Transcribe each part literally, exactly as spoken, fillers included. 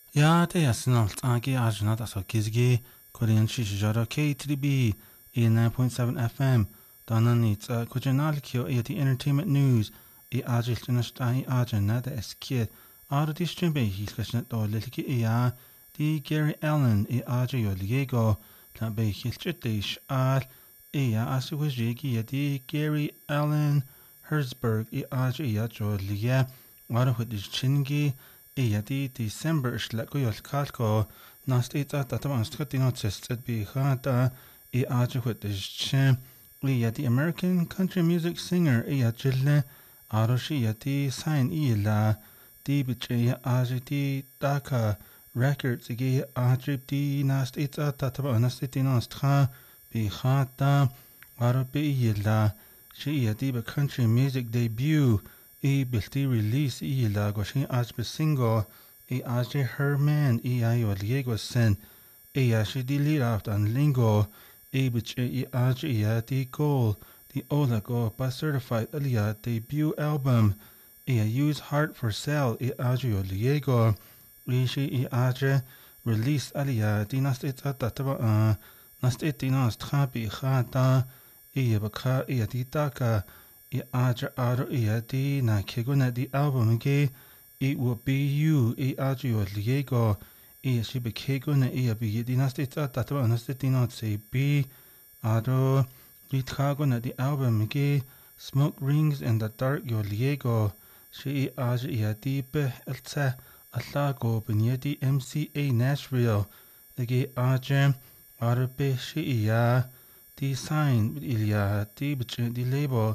Ja, det är snart agi ajnat alltså kizgi korean shishara K three B eighty-nine point seven F M. Danan it's uh, kujanal kyo e the entertainment news e ajil tunastai ajna da eskid. Ara di streambe hilkashnet do lilki e ya di Gary Allen e aja yo liego la be hilchetish al e ya asu wajigi ya di Gary Allen Herzberg e aja ya jo liya ara hudish chingi Iyadi December shlako yol kalko nast ita tataman skatino tested bi khata I ajuhut is Iyadi American country music singer Iyajille Aroshi yati sign ila di biche ajiti daka records igi ajibdi nast ita tataman nastitino stra bi khata Arabi ila she yadi be country music debut E bilti release e la goshin ajbe single e ajre her man e ayo liego sen e ashi di lead out an lingo e bich e ajre ya di goal the ola go by certified alia debut album e a use heart for sale e ajre liego e shi e ajre release alia di nast it atataba uh, nast it dinas trabi khata e baka e di taka I aja aro ia di na keguna di album ge it will be you I aja yo liego I shi be keguna ia bi di nasti ta tatwa nasti di not say bi aro di tragona di album ge smoke rings in the dark yo liego shi I aja ia di be elta allago benya di M C A Nashville ge aja aro be shi ia di sign ilia di bich di label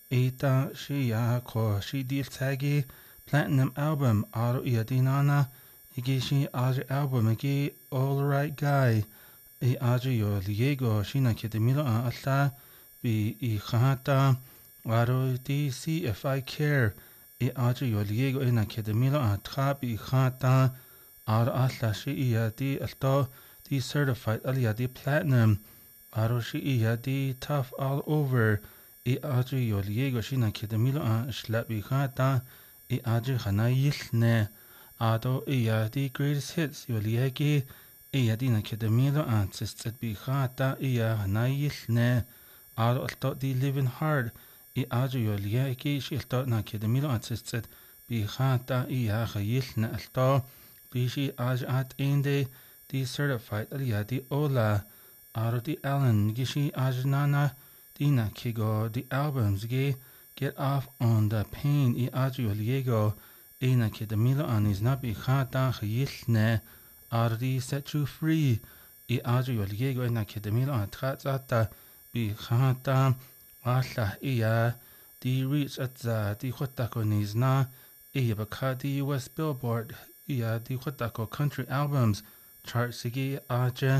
Eta she ya ko she deal tagi platinum album aro iya dinana igi she aja album igi all right guy e aja yo liego she na kete milo an alla bi I khata aro di see if I care e aja yo liego e na kete milo an tra bi khata aro alla she iya di alto di certified alia di platinum aro she iya di tough all over I aja yo liego shina kede milo an shlabi khata I aja khana yilne ado iya di greatest hits yo liegi iya di na kede milo an tsistet bi khata iya khana yilne ado alto di living hard I aja yo liegi shi alto na kede milo an tsistet bi khata iya khayilne alto di shi aja at inde di certified aliya di ola ado di Allen gishi aja nana Dina Kigo, the albums ge Get Off on the Pain I Ajo Liego, Ena Kedamilo and is not be Khata Khayilne, Ardi Set You Free, I Ajo Liego Ena Kedamilo and Tratzata, be Khata, Asla Ia, the reach at the Di Hotako na Ia Bakadi U S Billboard, Ia Di Hotako country albums, chart Sigi Aja,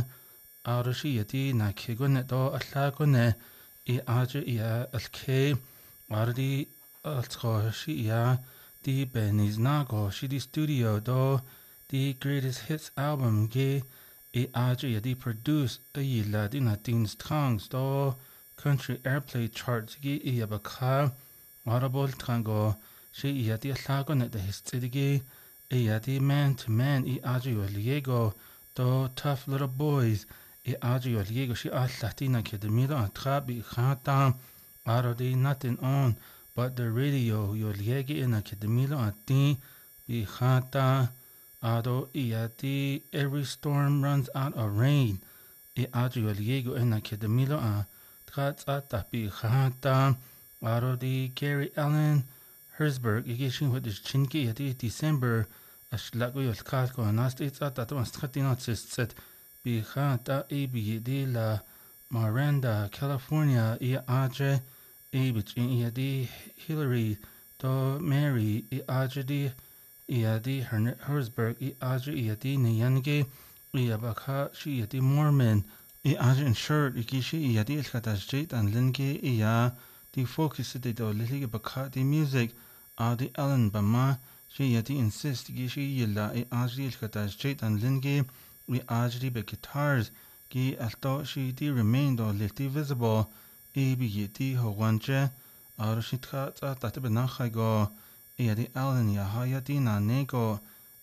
Aroshi Di Na Kigone do Atlagone. I aja ia alke ardi altro shi ia di beniz nago shi di studio do di greatest hits album ge I aja ia di produce i la di na tin strongs do country airplay charts ge ia baka arabol trango shi ia di lago net de histigi ia di man to man I aja ia liego do tough little boys I aja yo liego shi all Latina kedemilo an trabi khata aro di nothing on but the radio yo liegi in a kedemilo an ti bi khata aro iya di every storm runs out of rain I aja yo liego in a kedemilo an tratsata bi khata aro di Gary Allen Herzberg igishin with his chinki yadi December ashlago yo kalko nast it's at that one skatino set Bi khata e bi di la Miranda, California, I aja e bich in di Hillary do Mary I aja di I di Herzberg I aja I di Nyange I baka shi di Mormon I aja in shirt I gishi I di ilkata street and linge I di focus di do lilige baka di music a di Ellen Bama shi di insist gishi yilla I aja ilkata street and linge We ajri be guitars ki alto shi di remained or litty visible e bi yiti ho wanche ar shi tra ta ta be na khago e di Allen ya ha ya di na nego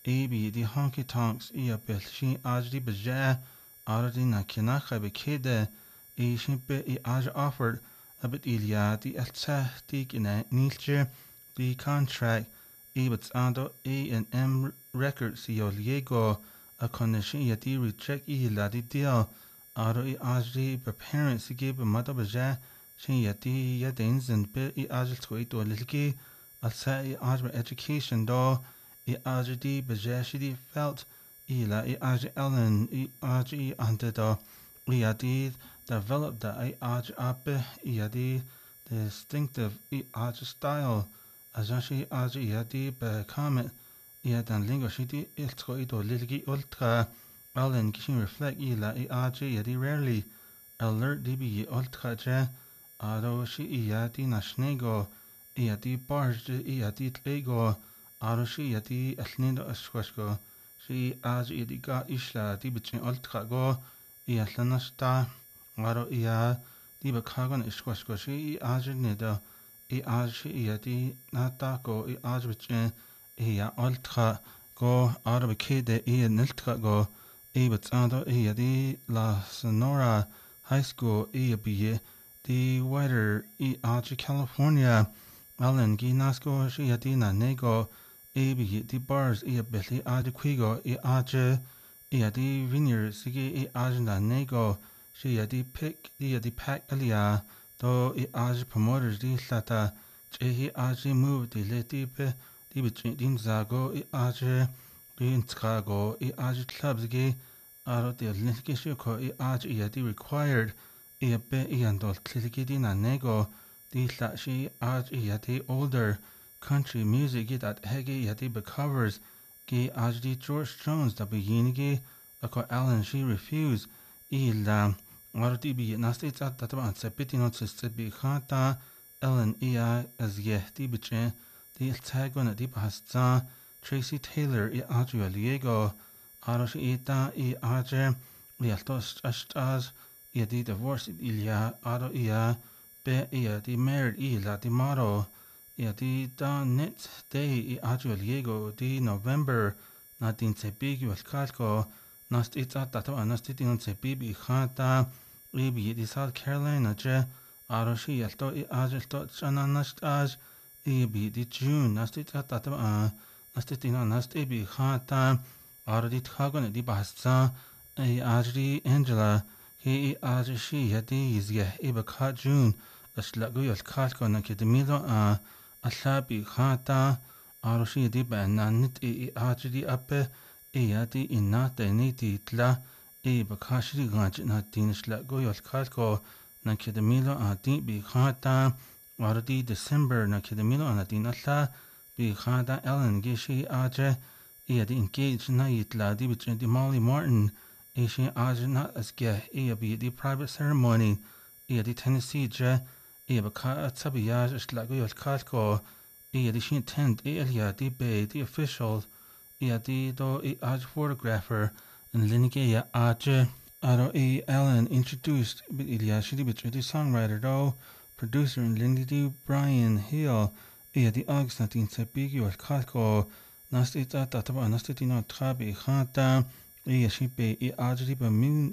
Abi the honky tonks i a bel sin ajdi beja ardi na kinacha be kede i sin be i aj offered a bit ilia the elsa dig in a nilche the contract i but ando A and M records i o liego a connection i di reject i la di deal aro i ajdi be parents i give a mother beja sin ya di ya dens and be i ajl twit o lilgi al sa i aj education do I agdi bejashidi felt ila I aj Ellen I aj ante do I adi developed the I aj ape I adi distinctive I aj style ajashi aj I adi be comment I adan lingo shidi iltko ido lilgi ultra Ellen kishin reflect ila I aj I adi rarely alert dibi ultra je ado shi I adi nashnego I adi barge I adi tlego aro si yati alnido asquasco si az idi ga isla di bitchin ultra go I alnasta aro ia di bakagon isquasco si az nido I az si yati nata go I az bitchin ia ultra go aro bekede I niltra go I batsando I yadi la Sonora High School I biye di wider I az California Allen gi nasco si yati na nego Abi di bars I belly ad quigo I aje I di vineyard sigi I ajna nego she di pick I di pack alia do I aj promoters di lata chehi aji move di leti pe di between din zago I aje di intrago I aj clubs gi aro di linki shiko I aj I di required I be I andol kliki di na nego di la she aj I di older country music gi dat hegi yati be covers gi ajdi George Jones da beginigi ako Alan she refused il ardi bi nasti tat dat ban sepiti not se bi khata Ellen ia as yehti biche di tagon di pasta Tracy Taylor I Adria Liego aros ita I aje li altos astas I di divorce ilia aro ia be ia di married ila di maro I di da net day I adrio liego di November na din sebigi wal kalko nast ita tato anasti din sebibi khata ibi di South Carolina je aroshi alto I adrio to chana nast aj ibi di June nasti ita tato a nasti din nasti bi khata aro di thagon di basta I adri Angela he I adri yadi izye iba kha June aslagu yal kalko na kedmilo a Asabi khata aroshi di bananit I ajdi ape I yadi inata niti tla I bakashri ganj na dinishla goyol kalko na kedemilo adi bi khata ardi December na kedemilo na dinatla bi khata Ellen gishi aje I yadi engaged na itla di bitrin di Molly Martin I shi aje na asge I yabi di private ceremony I yadi Tennessee je I baka tabiyaj islago yol kalko I di shin tent I elia di bay di official I di do I aj photographer and linige ya aj aro I Allen introduced bit ilia shidi bit di songwriter do producer and Lindy D Brian Hill I di ags na tin sabigi yol kalko nasti ta tataba nasti tino trabi khata I shipe I aj di ba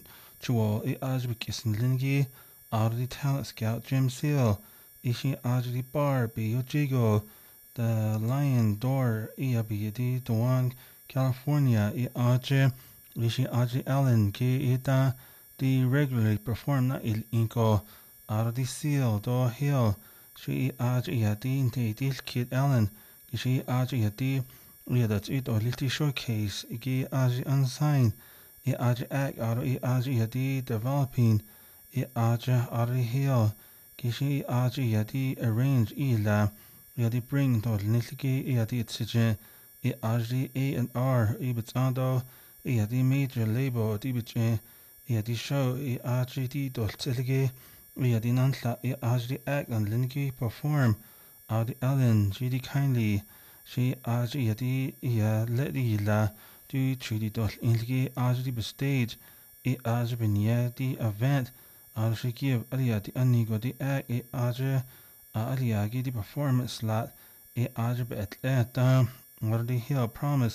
mutual I aj bi kisin lingi Audi Talent Scout Jim Seal, Ishi Ajdi Bar B Ojigo, The Lion Door Iabidi Dewan, California I Aje, Ishi Aji Allen Ki Ita, the regularly perform na il Inko, Audi Seal Do Hill, She Aji Yadi De Dil Kid Allen, Ishi Aji Yadi, Yadat It or Little Showcase, Igi Aji Unsigned, I Aji Act Aro I Aji Yadi Developing, I aja ari hill kishi aji yadi arrange ila yadi bring do nilgi yadi tsije I aji A and R I bitsando yadi major label di bitje yadi show I aji di do tsilgi yadi nantla I aji act and lingi perform Audi Ellen G kindly she aji yadi ya ledi la du chudi do nilgi aji be stage I aji bin yadi event Arshe give Alia di anigo di ag e aje a Alia gi di performance slot e aje be atleta Wardi Hill promise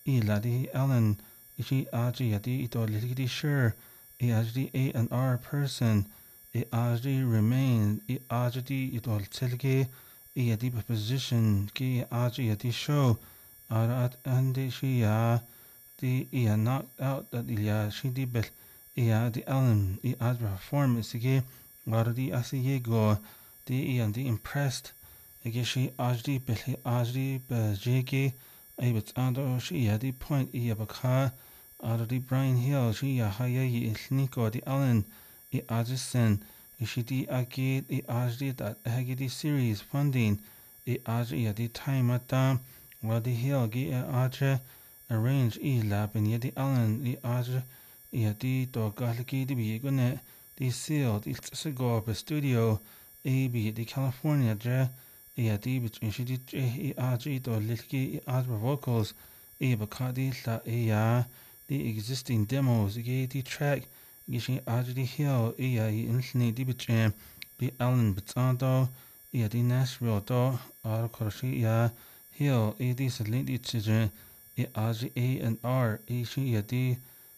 ila di Ellen ishi aji yadi ito litigidi sure i ajdi A and R person i ajdi remain i ajdi ito tilge i yadi position ki aji yadi show arat andi shi ya di i knocked out that ya shi di bel i di Ellen i ajdi performance ge war di asi go di i andi impressed ige shi ajdi bel ajdi be jege I was ando she had the point I abaka out of the Brian Hill she ya haya yi Nico the Allen I Ajisen I she di agi I ajdi that hagidi series funding I ajdi at the time at the while the hill gi aja arrange I lab and yet the Allen I ajdi I at the dog galiki the bigone the sealed it's a go up a studio A B the California ja I di between she did I aji to litki asper vocals I bakadi la ya the existing demos ge the track gishi aji di hill I infinitely di between the Allen Betando I di Nashville do ar korshi ya hill I di salindi children I aji A and R I she di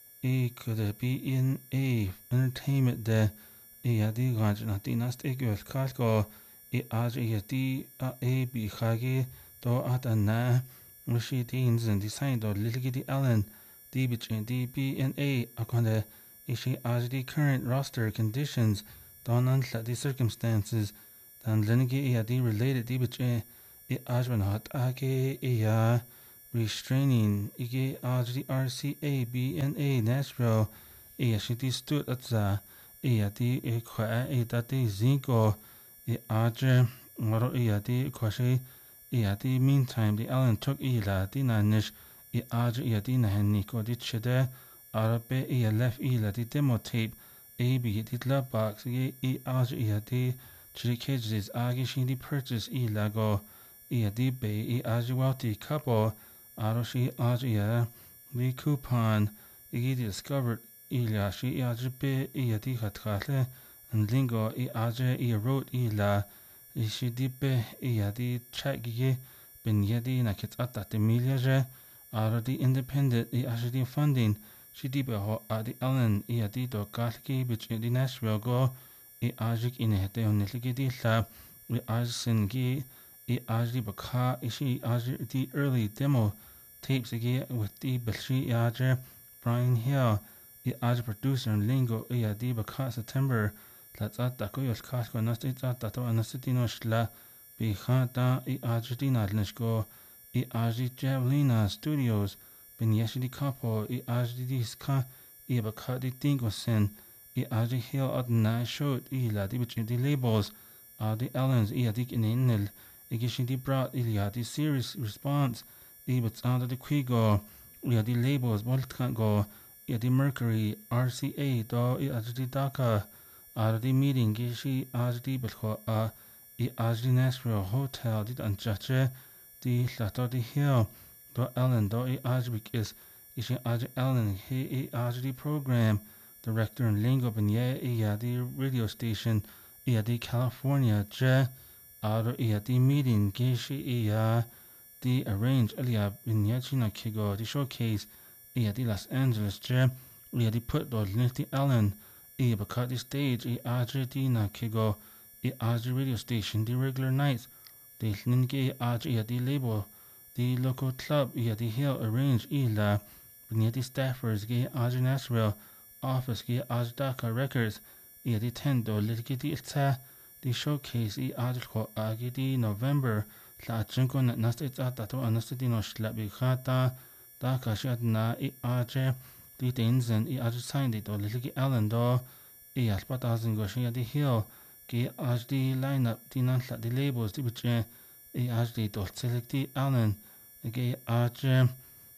I could be in A entertainment de I di ganjna di nast egul kalko I aji di a bi khagi do at na mushi teens and design do little di Allen di between D B and A akonde ishi aji di current roster conditions don an the circumstances dan lenigi I di related di between I ajman hot age ya restraining ige aji R C A B and A Nashville I shi di stood at za I di e kwa e dati zinko I aje moro I di kwashi I di meantime the Allen took I la di nanish I aje I di na niko di chede arabe I left I la di demo tape A B di la box I aje I di chiri cages agi shi di purchase I la go I di be I aje wauti couple aro shi aje I the coupon I discovered I la shi aje be I di khatkale and lingo I aje I wrote I la I shi di be I di chat gige ben yadi na kits at the miliaje aro di independent I aje di funding shi di be ho adi Allen I di do galki between di Nashville go I aje in hete oneligi di la I aje singi I aje baka I shi aje di early demo tapes again with the Belshi aje Brian Hill I aje producer and lingo I di baka September Let's at the Koyos Casco Nasty at the Anasitino Shla Be Hata I Argentina Nishko I Aji Javelina Studios Ben Yeshidi Capo I Aji Ska I Bakadi Tingosen I Aji Hill at Na showed I la di between the labels are the Allens I Adik in Inel I Gishidi brought Iliadi series response I but under the Quigo I the labels Voltkan go I the Mercury R C A do I Aji Daka Ar the meeting gishi ajdi belko a I ajdi Nashville hotel dit an jache di lato di hill do Ellen do I ajbik is ishi ajdi Ellen he I ajdi program director and lingo ben ye I the radio station I the California je ar I the meeting gishi I the arrange alia ben yachina kigo the showcase I the Los Angeles je I the put do nifty Ellen I bakati the stage I aje di na kigo I aje radio station the regular nights the ninge aje I the label the local club I the hill arrange I la near the staffers ge aje Nashville office ge aje Dhaka records I the tendo litigati itza the showcase I aje ko agi di November la jinko na nastit ata to anastiti no shlabi khata Dhaka shat na I aje the Denzen I aje signed it or little Allen do I alpatazin go shi the hill ge aj the lineup the nan the labels the between I aj the do select the Allen ge aj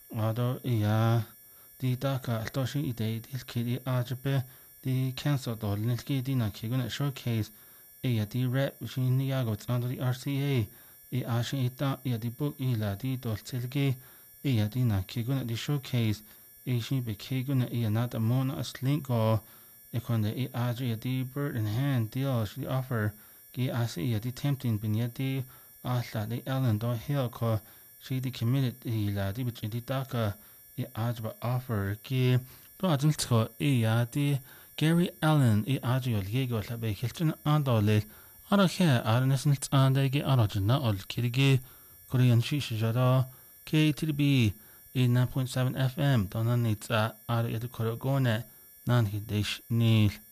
ado I the Dhaka to shi the the kid aj be the cancel do little the na kiguna showcase I the rep shi niago under the R C A I aj ita I the book I la the do select I the na kiguna the showcase I shi be kiguna I not a mona slink go Ekonde I aji di bird in hand deal she offer ge asi di tempting bin yeti asla di Ellen do hill ko si di committed i la di bit di daka I ajba offer ki do adultsko I ya di Gary Allen I ajiol yego la be hiltun andole ara khe arnesnit andegi arajna ol kirgi Korean shishi jara K T B eighty-nine point seven F M donanitsa ar edu korogone nan hidesh nil